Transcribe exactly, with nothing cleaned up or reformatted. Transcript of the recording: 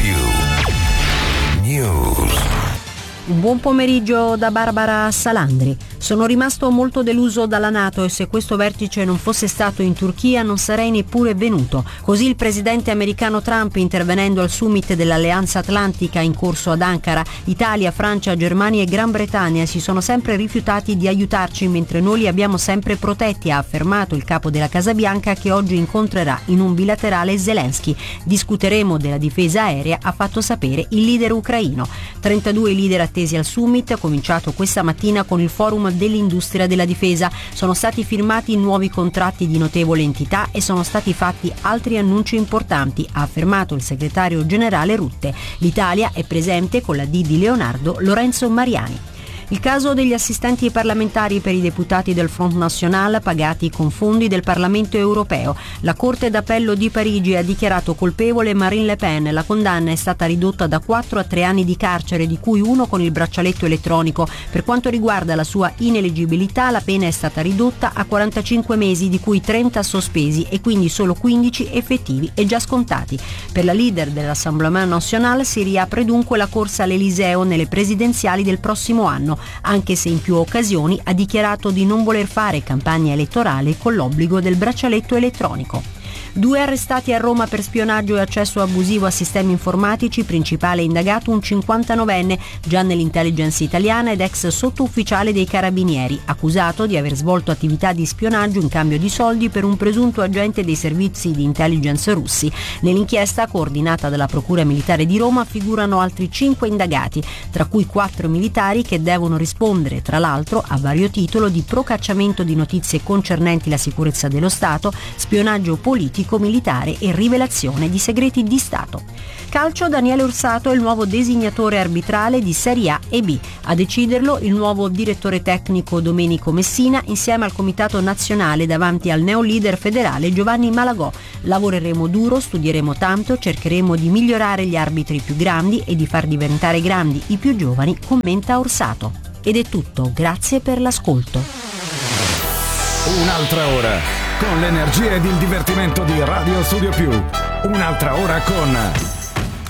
Più News. Buon pomeriggio da Barbara Salandri. Sono rimasto molto deluso dalla NATO e se questo vertice non fosse stato in Turchia non sarei neppure venuto. Così il presidente americano Trump, intervenendo al summit dell'Alleanza Atlantica in corso ad Ankara. Italia, Francia, Germania e Gran Bretagna si sono sempre rifiutati di aiutarci mentre noi li abbiamo sempre protetti, ha affermato il capo della Casa Bianca, che oggi incontrerà in un bilaterale Zelensky. Discuteremo della difesa aerea, ha fatto sapere il leader ucraino. trentadue leader attesi al summit, cominciato questa mattina con il forum dell'industria della difesa. Sono stati firmati nuovi contratti di notevole entità e sono stati fatti altri annunci importanti, ha affermato il segretario generale Rutte. L'Italia è presente con la D di Leonardo Lorenzo Mariani. Il caso degli assistenti parlamentari per i deputati del Front National pagati con fondi del Parlamento europeo. La Corte d'Appello di Parigi ha dichiarato colpevole Marine Le Pen. La condanna è stata ridotta da quattro a tre anni di carcere, di cui uno con il braccialetto elettronico. Per quanto riguarda la sua ineleggibilità, la pena è stata ridotta a quarantacinque mesi, di cui trenta sospesi e quindi solo quindici effettivi e già scontati. Per la leader dell'Assemblement National si riapre dunque la corsa all'Eliseo nelle presidenziali del prossimo anno, anche se in più occasioni ha dichiarato di non voler fare campagna elettorale con l'obbligo del braccialetto elettronico. Due arrestati a Roma per spionaggio e accesso abusivo a sistemi informatici, principale indagato un cinquantanovenne, già nell'intelligence italiana ed ex sottufficiale dei carabinieri, accusato di aver svolto attività di spionaggio in cambio di soldi per un presunto agente dei servizi di intelligence russi. Nell'inchiesta, coordinata dalla Procura Militare di Roma, figurano altri cinque indagati, tra cui quattro militari che devono rispondere, tra l'altro, a vario titolo di procacciamento di notizie concernenti la sicurezza dello Stato, spionaggio politico militare e rivelazione di segreti di Stato. Calcio, Daniele Orsato è il nuovo designatore arbitrale di Serie A e B. A deciderlo il nuovo direttore tecnico Domenico Messina insieme al Comitato Nazionale davanti al neoleader federale Giovanni Malagò. Lavoreremo duro, studieremo tanto, cercheremo di migliorare gli arbitri più grandi e di far diventare grandi i più giovani, commenta Orsato. Ed è tutto, grazie per l'ascolto. Un'altra ora con l'energia ed il divertimento di Radio Studio Più. Un'altra ora con